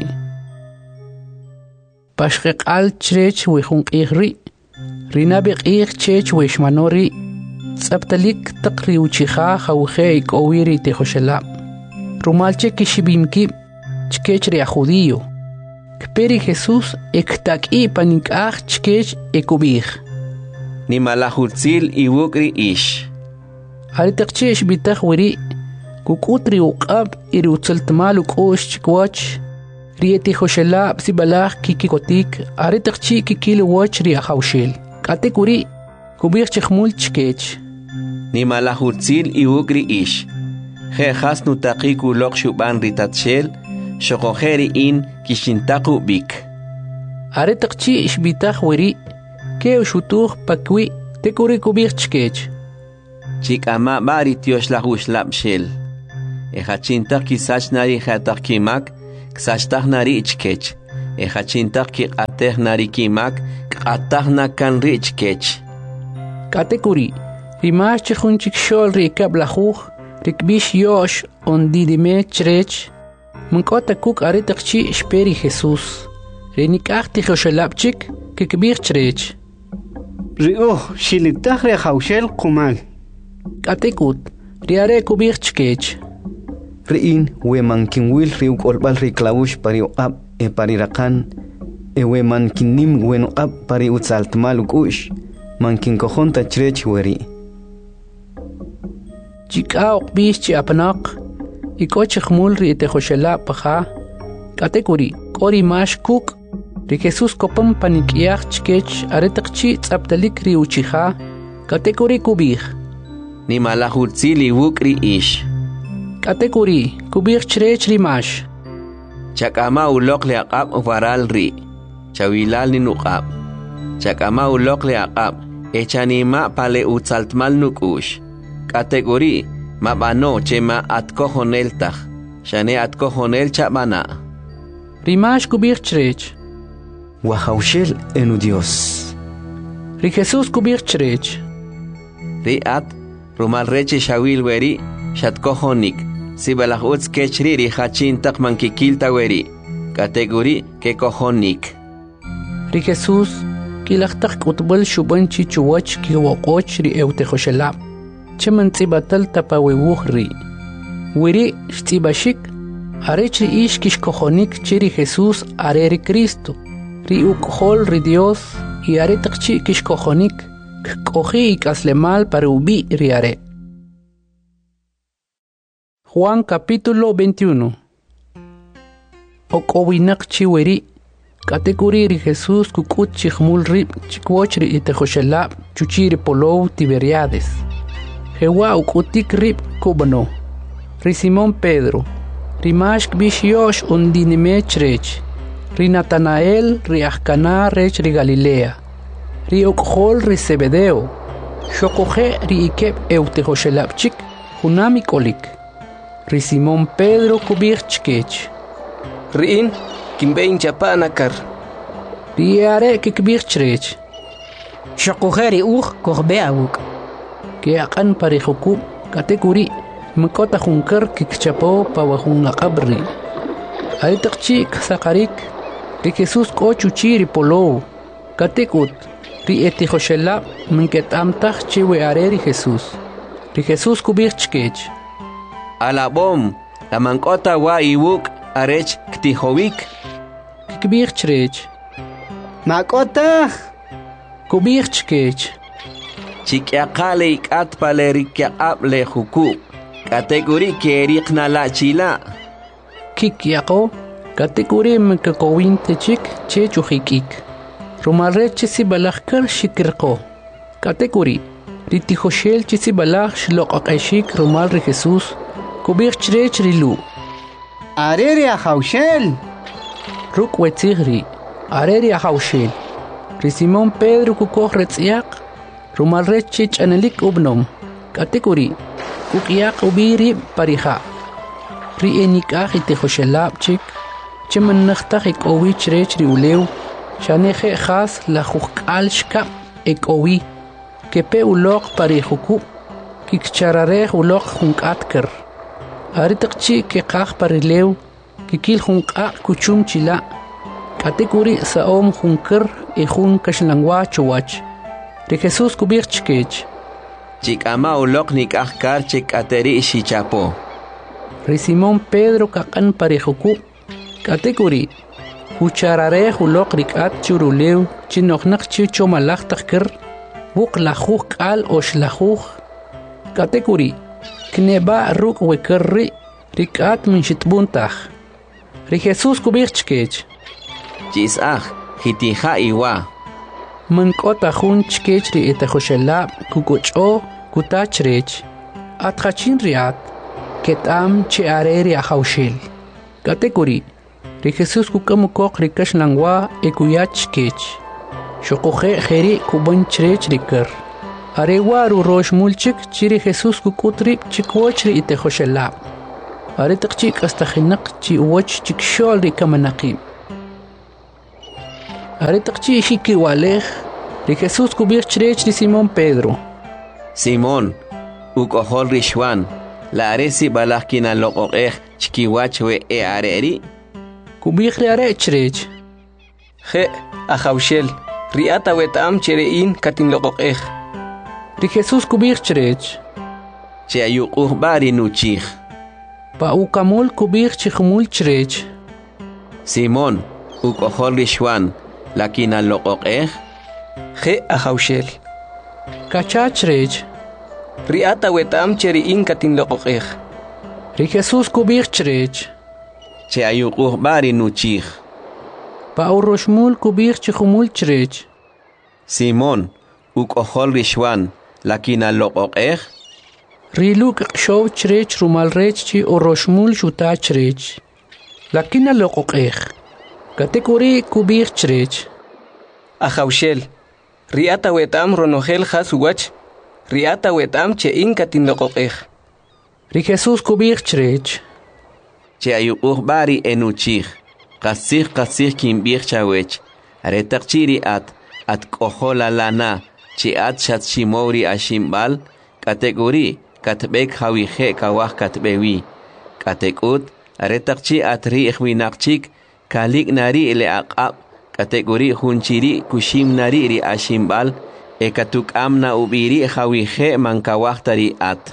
Pashkek al chrech wechunk ihri. Rinabik ich chech weshmanori. Tsabtalik taqri uchiha hawje ikowiri tehoshela. Rumalche kishibimki chkechri a judío. Kperi Jesús ektak-i panikach chkech ekubih. Ni malahutzil iwukri ish. Aritakchesh bitach wiri. Kukutri uqab iri utsaltmal ukosh chikwach. Rieti hoshela psibalach kikikotik. Aritakchi kikil wach ri a hawshel. Katekuri kubih chikmul chkech. Ni malahutzil iwukri ish. He has nutakiku lok shuban ritatshel. Shokoheri in kishintaku bik. Aritakchi ishbitach wiri. Ke ushutuch pakwi tekuri kubih chkech. chikama bari tios la huslap shel. Ejachintak kisach nari hatak kimak, ksachtak nari ichkech. Ejachintak ki ateh nari kimak, atah na kan richkech. Katekuri, rimash chihunchik shol rikab lahuch, rikbish yosh on didime chrech, munkota kuk aritakchi speri Jesus. Renik achti joshelapchik, kikbir chrech. Rio, shilitach re haushel kumal. Katekut, riare kubir chkech. Riin, we mankin wil riuk olbal riklaush pari ab e pari rakan, e we mankin nim weno ab pari utsaltmal ukush, mankin kohonta chrech weri. Chika okbish chi apnak, ikoch khmul ri te joshelap paha, katekuri, kori mash kuk, ri Jesus kopam panikiach chkech aretakchi tzaptalik ri uchiha, katekuri kubih. Ni malahutzili wukri ish. Katekuri, kubir chrech rimash. Chakama ulok le aqab varal ri. Chawilal ni nuqab. Chakama ulok le aqab. Echanima pale utzaltmal nukush. Katekuri, mabano chema atkohonel tach. Shane atkohonel chabana. Rimash kubir chrech. Wahaushel enu Dios. Ri Jesus kubir chrech. Ri at, rumal reche shawil weri, shatkohonik. Si balahutz kechri ri hachin tak mankikilta weri. Kategori ke kohonik. Ri Jesus kilachtak utbal shuban chichuwach ki wakoch ri eute joshelap. Cheman tsibatal tapawewuh ri. Weri shtibashik arech ri ish kish kohonik chiri Jesus are ri Cristo. Ri ukhol ri Dios y are takchi kish kohonik. Kohi ikaslemal para ubi ri are. Juan capítulo 21. Okowinak chiweri, katekuri ri Jesus kukut chikhmul rib chikwochri itejoshelab chuchiri polou Tiberiades. Jewa ukutik rib kubano. Ri Simón Pedro. Ri mashk bish yosh undinime chrech. Ri Natanael ri Ahkana rech ri Galilea. Ri okhol ri Zebedeo. Shokoje ri ikeb eutejoshelab chik hunami kolik. Ri Simón Pedro kubir chkech. Riin, kimbein chapanakar. Ri are kikbir chrech. Shokujeri korbe awuk. Ke akan parihukub katekuri mkota hunkar kikchapo pawahun laqabri. Aritakchi ksakarik. Ri Jesus kochuchi ri polou. Katekut. Ri etihoshelab mnketamtach chiwe are ri Jesus. Ri Jesus kubir chkech. Alabom, la mankota wa iwuk arech ktihowik. Kikbir chrech. Makota. Kubir chkech. Chikyaqale ikat pale rikyaqab le huku. Kategori kerikna la chila. Kikyaqo. Kategori mkakowin techik chechujikik. Rumarre chisi balakar shikirko. Kategori. Ritihoshel chisi balak shlokakashik rumal ri Jesus. Kubir chrech rilu. Areri a haushel. Ruk wetzigri. Areri a haushel. Ri Simón Pedro kukoh retziak. Rumal rechich anelik ubnom. Kategori. Kukiak ubiri pariha. Ri enikah itehoshelab chik. Cheman nachtach ek owi chrech ri ulew. Shaneje khas la jukal shkap ek owi. Kepe ulok parihuku. Kikcharare ulok junkatker. Aritakchi ke qaq parilew kikil junqa kuchum chila katekuri saom junker e jun kashlangwa chuwach ri Jesus kubir chkech Chikama ulok nikahkar chikateri shichapo ri Simón Pedro kaqan parihuku katekuri hucharare ulok rikat churulew chinoknak chicho malach takker buk lajuq al oshlajuq katekuri Kneba ruk wekerri rikat min shitbuntach. Ri Jesus kubir chkech. Chisach hitiha iwa. Man kota hun chkech ri etehoshelab kukucho kutachrech. Atkhachin riat. Ketam che areri ahaushel. Katekuri. Ri Jesus kukamukok rikash langwa ekuyach chkech. Shokoje jeri kuban chrech riker. Arewaru rosh mulchik chiri Jesús kukutrip chikwochri ite Joshelab. Aretak chik hasta jinak chi uwach chik sholri kamanaqim. Aretak chi shiki walej ri Jesús kubir chrech ri Simón Pedro. Simón, ukohol rishwan, la aresi balakina loqoqej chikiwach we areri. Kubir ri are chrech. Je ajawshel, riata wetam cherein katin loqoqej. Ri Jesús kubir chrech. Che ayuquh bari nuchich. Pa ukamul kubir chikhmul chrech. Simón, ukohol rishwan, lakina loqoqej. Je ajawshel. Kacha chrech. Riata wetam cherein katin loqoqej. Ri Jesús kubir chrech. Che ayuquh bari nuchich. Pa uroshmul kubir chikhmul chrech. Simón, ukohol rishwan, lakina loqoqej. Riluk show chrech rumal rech chi uroshmul shuta chrech. Lakina loqoqej. Katekuri kubir chrech. Ajawshel. Riata wetam ronogel hasuwach. Riata wetam chein katin loqoqej. Ri Jesús kubir chrech. Che ayuquh bari enuchich. Qasih kimbir chawech. Aretaqchiri at kohola lana. Chi at shat shimori ashimbal. Kategori katbek hawije kawah katbewi. Katekut aretaqchi at ri'ich winaqchik. Kalik nari le aqab. Kategori hunchiri kushim nari ri ashimbal. Ekatuk amna ubiri hawije mankawahtari at.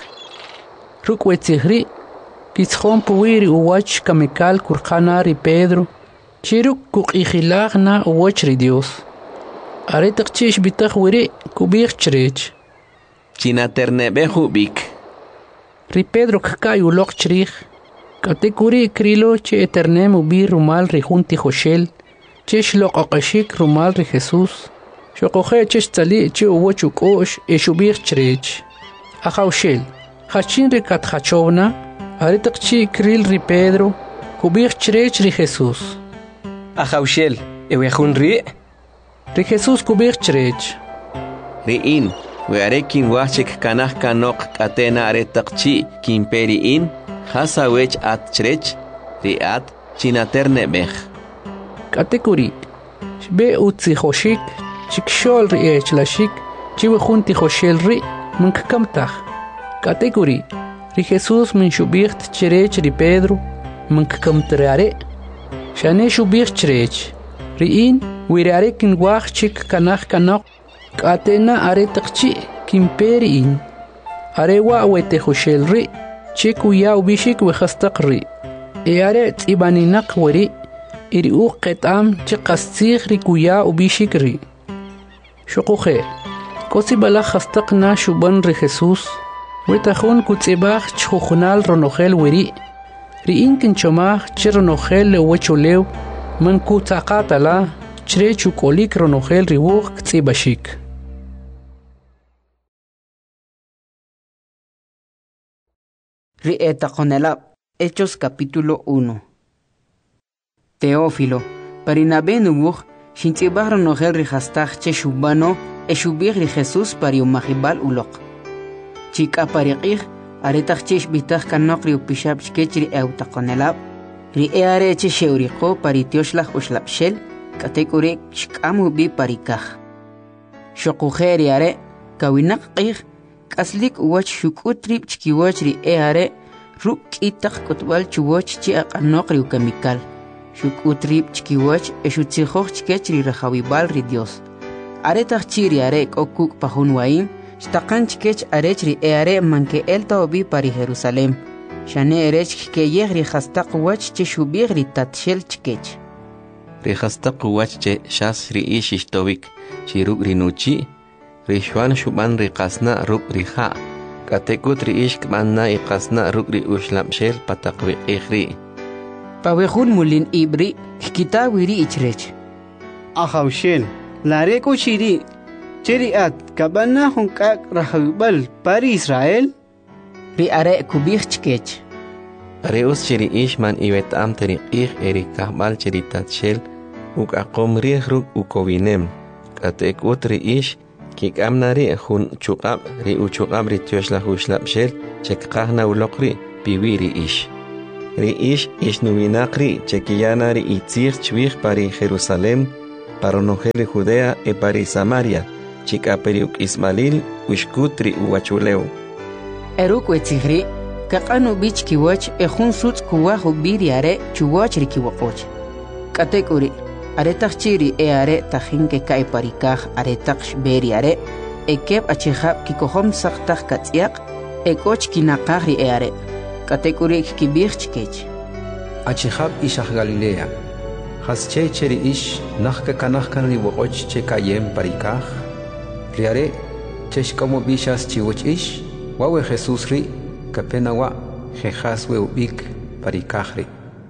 Rukwetihri. Kitzhon puwiri uwach kamikal kurkhanari Pedro. Chiruk kukihilagna uwach ri Dios. Aretaqchish bitaq wiri kubir chrech. Chinaternebehu bik. Ri Pedro kkai ulok chrich. Katekuri krilo che eternem ubir rumal ri junti Joshel. Chesh loqaqashik rumal ri Jesús. Shokoje chesh tali che uwach ukosh eshubir chrech. Ajawshel. Hachin ri katjachovna. Aretaqchi kril ri Pedro. Kubir chrech ri Jesús. Ajawshel. Ewejun ri. Ri Jesús kubir chrech. Ri'in. Wearekin wachik kanah kanok katena aretaqchi kimperiin. Hasawech at chrech. Riat chinaternebej. Katekuri. Shbe utzi hoshik. Chikshol ri echlashik. Chiwe junti Joshel ri. Munkakamtach. Katekuri. Ri Jesús min shubirt chrech ri Pedro. Munkakamtrare. Shane shubir chrech. Ri'in. Wirearekin wachik kanah kanok. Katena aretaqchi kimperiin. Arewa wete Joshel ri. Chikuya ubishik wehastaq ri. Are tzibaninak weri. Iri uqetam chiqastzig ri kuya ubishik ri. Shokuhe. Kosi balach hastaqna shuban ri Jesús. Wetajun kutzibach chujunal ronogel weri. Ri inkin chomach chironogel le wecholew. Man kutzaqatala. Chre chukolik ronogel riwuq ktzibashik. Rieta Conelab, Hechos capítulo 1. Teófilo, Parinabe nubuj, Shintibar nogel rihastach che shubano, eshubir ri Jesús pariumahibal ulok. Chika pariqih, aretach chesh bitach kanokri upishab shkechri euta Conelab, ri eare che sheuriqo paritioshlah ushlapshel, katekure shkamu bi parikah. Shokujeri are, kawinaqih, Kaslik uwach shukutrip chikiwach ri eare ruk itak kotwal chuwach chi aqanokri ukamikal. Shukutrip chikiwach eshutsijoch chikech ri rajawibal ri Dios. Aretach chiri are okuk pahunwaim, shtaqan chikech arech ri eare manke elta obi pari Jerusalem. Shane erech keyeh ri hastaq wach che shubir ri tatshel chikech. Ri hastaq wach che shas ri ishishtovik chiruk ri nuchi. Rishwan shuban ri qasna ruk ri ha. Katekut ri ishk manna i qasna ruk ri ushlapshel pataqwi ikhri. Pawejun mulin ibri, kikita wiri ichrech. Ajawshel, lareko shiri. Cheriat, kabana hunkak rahawibal pari Israel. Ri are kubich chkech. Reus chiri ish man iwet am teri ikh eri kahbal chiri tatshel. Uk akom ri ruk ukovinem. Katekut ri ish kik'amna ri jun chuq'ab' ri uchuq'ab' ri tyoxlaj uxlab'xel chekqajna uloq ri piwi ri ix nuwinaq ri chekiyana ri itzij chwij pari Jerusalén paronojel ri Judea e pari Samaria chik'aperi uk'ismalil uxkut ri uwachuleu eruk wetzigri kaqanu bich kiwach e jun sutz kuwaj ubiri are chuwach ri kiwaqoch katekuri aretaq chiri e are tajin ke kai parikaj aretaq shberi are e kep achijab kikohom saqtaj katz'iaq e koch kinaqaj ri e are katekuri kibij chkech achijab ishaj Galilea hasche cheri ish najka kanajkan ri waqoch che kayem parikaj ri are cheshkamo bishas chiwach ish wawe Jesús ri kapenawa jejas we ubik parikaj ri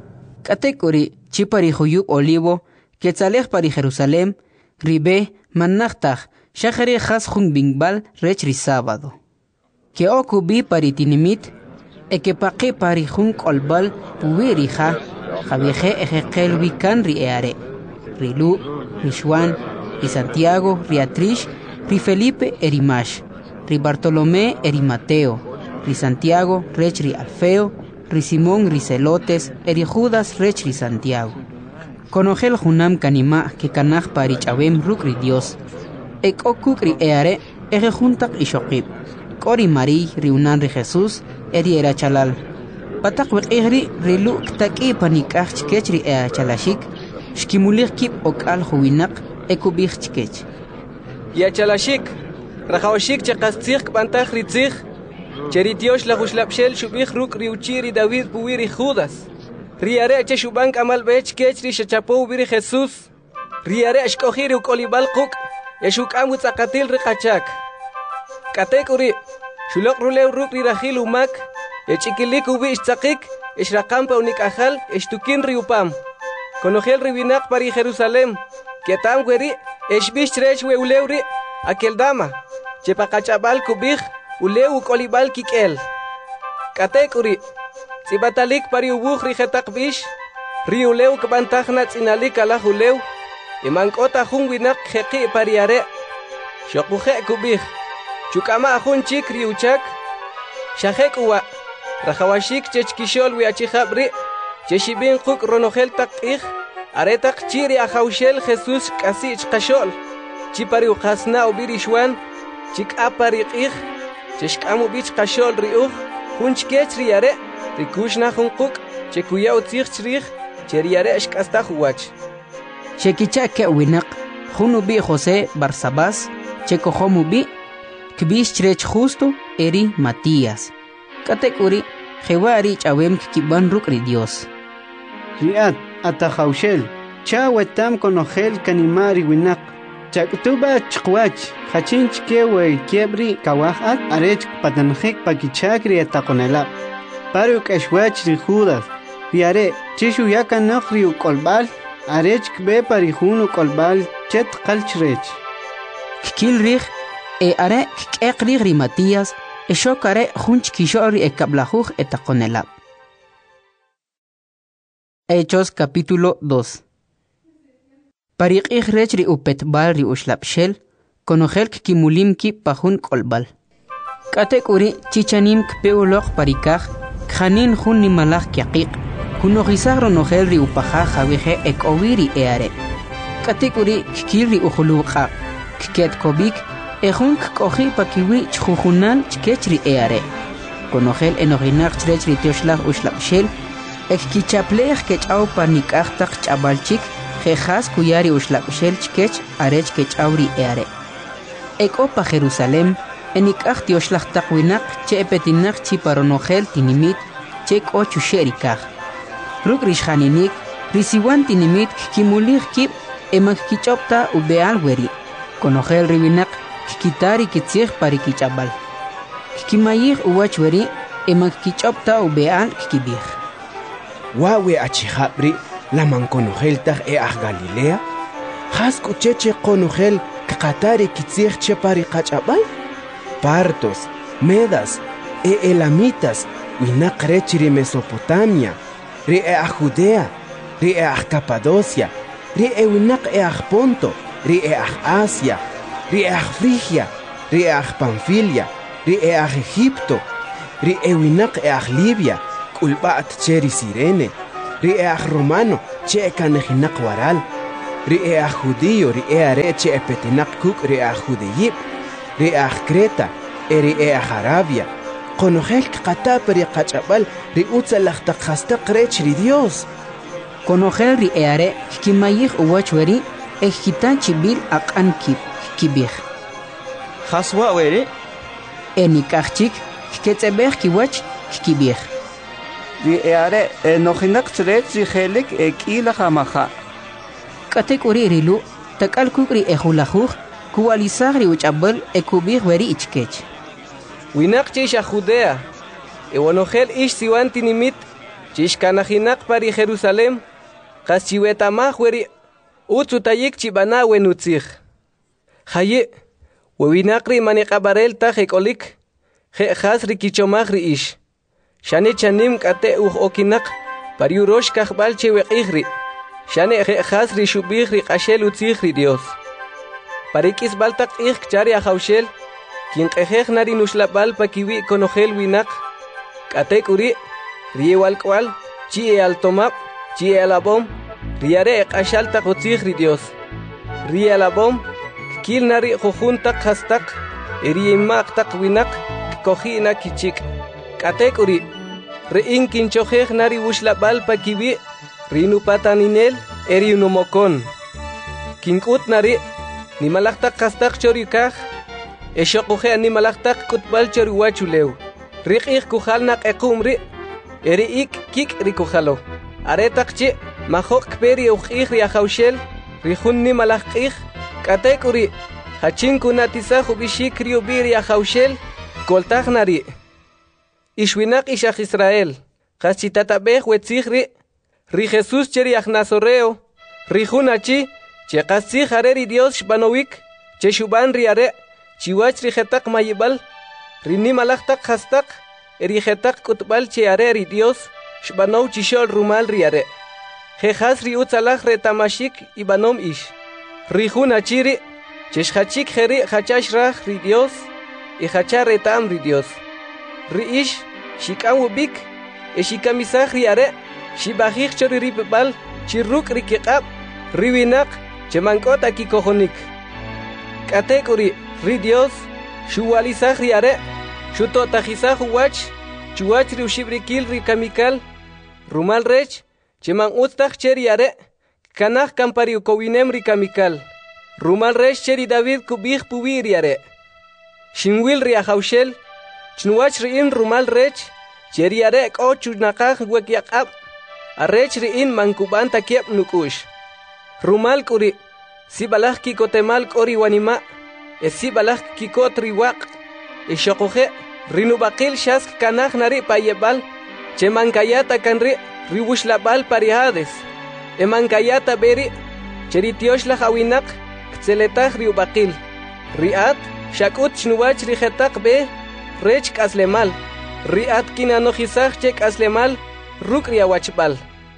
katekuri chipari huyub olivo Quetzalej pari Jerusalén, ribe manachtaj, shachari has jun bingbal rech ri sábado. Que okubi pari tinimit, e que paqi pari jun kolbal puwiri ja, javieje ejekel wikan ri eare. Ri Lu, ri Juan, ri Santiago, ri Atrish, ri Felipe erimash, ri Bartolomé eri Mateo, ri Santiago rech ri Alfeo, ri Simón ri Celotes, eri Judas rech ri Santiago. Conogel junam kanima que kanaj pari chabem rukri Dios. Ek okukri eare ege juntak ishokib. Kori mari riunan ri Jesús eri era chalal. Patak wek egri rilu ktaki panikaj chkech ri ea chalashik. Shkimulir kip okal huwinak ekubich chkech. Ya chalashik. Rajawashik chakastzig pantaj ritzig. Cheri Dios la huslapshel shubich ruk riuchiri David puwiri Judas. Riare che shubank amal bech kechri shachapo biri Jesús. Riare ashkohiri ukolibal kuk. Yashuk amu tzakatil rikachak. Katekuri. Shulok rulew ruk rirahil umak. Yachikilik ubi ishtzakik. Ishrakampa unikajal. Ishtukin riupam. Konogel ribinak pari Jerusalén. Ketam weri. Eshbish trech we ulewri. Akeldama. Chepakachabal kubich. Ulew ukolibal kikel. Katekuri. Sibatalik pari ubuj rijetak bish, riuleu kabantajna tzinalik ala juleu, imankota jun winak jeqi pariare, shokuje kubij, chukama jun chik riuchak, shajek uwa, rajawashik chechkishol wiachijabri, cheshibin kuk ronogel tak aretak chiri ajaushel Jesús kasi chkashol, chipari ukasna ubiri shwan, chik apari cheshkamu bich kashol riuj, jun chkech riare, Rikushna hunkuk, chekuya utzig chrij, cheriare ashkasta huwach. Chekicha ke winak, hunubi José Barsabás, chekohomubi, kbish chrech justo, eri Matías. Katekuri, jewari chawem kiban rukri Dios. Riat, atajaushel, chawetam konogel kanimari winak. Chaktuba chkwach, hachinch kewe kiebri kawajat, arech patanjik pakichakri atakonelap. Paruk ashwach ri Judas, riare, chishu yaka nokri ukolbal, arech kbe parihun ukolbal, chet kalchrech. Kikil rich, are kekri ri Matías, shokare junch kishori kablajuj etakonelab. Hechos capítulo 2. Parik rech ri upetbal ri ushlapshel, konogel kimulim ki pajun kolbal. Katekuri chichanim kpeulok parikaj, Khanin jun ni malak yaqiq, kunogisagro nogel ri upaja jaweje ek oviri eare. Katekuri kikiri ujuluqa, kiket kobik, ejun kohi pakiwi chjujunal chkechri eare. Konogel enoginak chrechri tioshlag ushlapshel, ek kichaplej kechau panikachtak chabalchik, jejas kuyari ushlapshel chkech arech kechawri eare. Ek opa Jerusalem, enikaj tioshlag takwinak che epetinak chiparonogel tinimit che kochu sherikaj. Ruk rishaninik risiwan tinimit kimulig kip emak kichopta ubeal weri. Konogel ribinak kikitari kitzig pari kichabal. Kikimayig uwach weri emak kichopta ubeal kikibig. Wawe achijabri laman konogel tag Galilea. Has kucheche konogel kakatari kitzig che pari kachabal. Partos, Medas, Elamitas, Winaqrechiri Mesopotamia, Ri Judea, Ri Capadocia, Ri Winaq Ponto, Ri Asia, ri'aj Frigia, ri'aj Panfilia, ri'aj Egipto, ri'ewinaq e'aj Libia, k'ulb'a't che ri Sirene, ri'aj Romano che kanejinaq waral, ri'aj Judío ri'are che epetinaq kuk' ri'aj Judeyib, ri'aj Creta, ri'aj Arabia, qonojel qatap ri qach'ab'al ri utzalaj taq qastaq rech ri Dios. Konojel ri'are kimayij uwach weri ejitan chibil aq'an kibij. Haswa weri? Enikajchik ketzebej kiwach kibij. Ri'are nojinaq tzrech rijelik k'ila jamaja. K'atek uri rilu tak'al kuk ri ejulajuj kuwalisaj ri uch'ab'al ekubij weri ichkech. Winaq chish a Judea, ewanojel ish siwan tinimit, chish kanajinaq pari Jerusalem, qas chiwetamaj weri utzutayik chibana wenutzij. Haye, wewinaq ri maniqabarel taj ek'olik, je'jas ri kichomaj ri ish. Shane chanim k'ate uj okinaq pari urosh kajb'al che weq'ij ri. Shane je'jas ri xub'ij ri q'axel utzij ri Dios. Pari k'isb'al taq q'ij k'chari ajawxel, kinq'ejej nari nuxlab'al pa kiwi' konojel winaq, k'ate k'uri' ri ewalk'wal, chi ealtomab', chi ealab'om, ri are eq'axal taq utzij ri Dios. Ri ealab'om, k'kil nari jujun taq jastaq, ri imaq taq winaq, k'koji'na kichik'. K'ate k'uri' ri'in kinchojej nari wuxlab'al pa kiwi' ri nupataninel eri numokon. Kink'ut nari nimalaj taq jastaq chori kaj, exoquje animalaj taq k'utb'al chori wachulew. Riq'ij kujal naq equm ri, eri ik kik' ri kujalo. Are taq chi majoq kperi uq'ij ri ajawxel, ri jun nimalaj q'ij, k'ate k'uri' hachin kunatisaj ub'ixik ri ub'i ri ajawxel, koltaj nari. Ixwinaq ixaj Israel, qas chitatab'ej wetzij ri Jesús che ri aj Nazoreo, ri jun achi che qas tzij are ri Dios xb'anowik, che xub'an ri are, chiwach ri jetaq mayib'al, ri nimalaj taq jastaq, ri jetaq k'utb'al che are ri Dios xb'anow chixo'l rumal ri are. Jejas ri utzalaj retamaxik ib'anom ix. Ri jun achi ri, che xjachik jeri jachax raj ri Dios, y jacha retam ri Dios. Ri ix xik'an wub'ik, xikamisaj ri are, xib'ajij chori ri pib'al, chi ruk' ri kiq'ab', ri winaq che mank'ot akikojonik. K'ate k'uri' ri Dios xuwalisaj ri are, xuto'tajisaj uwach, chuwach ri uxib'rikil ri kamikal, rumal rech che man utztaj che ri are, kanaj kampari ukowinem ri kamikal. Rumal rech che ri David kub'ij puwi ri are. Xinwil ri ajawxel, chnuwach ri'in rumal rech, che ri are k'o chunaqaj wekyaq'ab', arrech ri'in mankub'an takieb' nuk'ux. Rumal k'uri' sib'alaj kikotemal k'o ri wanima', sib'alaj kikot ri waq', xoquje ri nub'aqil xask kanaj nari' payeb'al, che mankayata kan ri' wuxlab'al pari Hades, mankayata b'eri' che ri tioxlaj awinaq ktzeletaj ri ub'aqil. Ri'at xak'ut xnuwach ri jetaq b'e rech k'aslemal, ri'at kinanojisaj che k'aslemal ruk' ri awachb'al.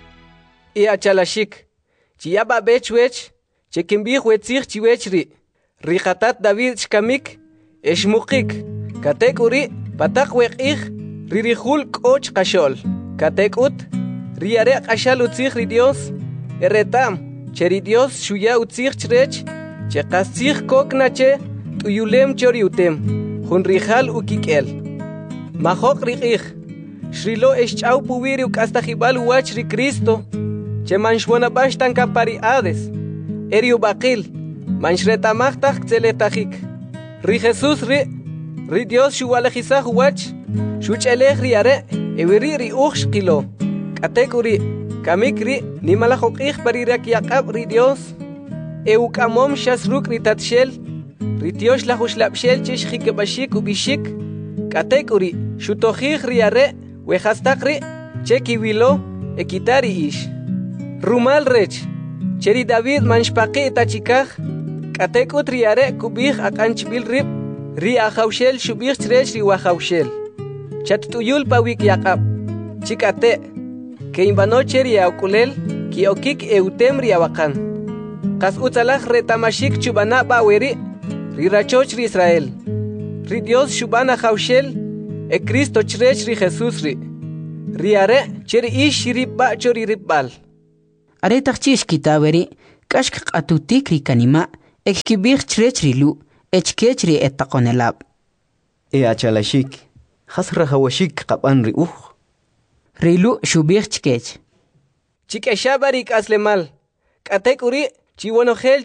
I achalaxik, chiyaba b'ech wech, che kinb'ij wetzij chiwech ri qatat David xkamik, exmuqik, kate k'uri' pataq weq'ij, ri jul k'o chqaxo'l. Kate k'ut, ri are q'axal utzij ri Dios, eretam, che ri Dios xuya utzij chrech, che qas tzij kokna che, t'uyulem chori utem, jun rijal ukik'el. Majoq ri q'ij, xrilo exch'aw puwi ri uk'astajib'al uwach ri Cristo, che man xwonab'ax tan kampari Hades, eri ub'aqil, man xretamaj taj ktzeletajik. Ri Jesús ri Dios xuwalajisaj uwach, xuch'elej ri are, ewiri ri uj xqilo. K'ate k'uri' kamik ri nimalaj uq'ij pari rakyaq'ab' ri Dios, uk'amom xas ruk' ri tatxel, ri tioxlaj uxlab'xel che xjikib'axik ub'ixik. K'ate k'uri' xutojij ri are, wejastaq ri, che kiwilo, ekita ri ix. Rumal rech, che ri David man xpaqi' tachikaj, k'ate k'ut ri are kub'ij aq'anchb'il rib', ri ajawxel xub'ij chrech ri wajawxel. Chatt'uyul pa wikyaq'ab', chik'ate, que inb'ano che ri awk'ulel, ki'okik eutem ri awaqan. Qas utzalaj retamaxik chub'ana b'aweri, ri rachoch ri Israel. Ri Dios shubana haushel, e Cristo chrech ri Jesús ri. Ri are, cheri ish ri bacho ri ribbal. Are tachchish kitaberi, kashk atutik ri kanima, ek kibir chrech ri lu, echkech ri etakonelab. Achalashik, hasra hawashik qaban ri Ri lu shubir chkech. Chike shabarik aslemal. Katek uri, chiwonogel.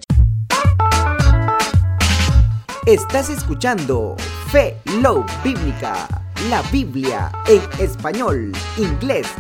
Estás escuchando Fe Love Bíblica, la Biblia en español, inglés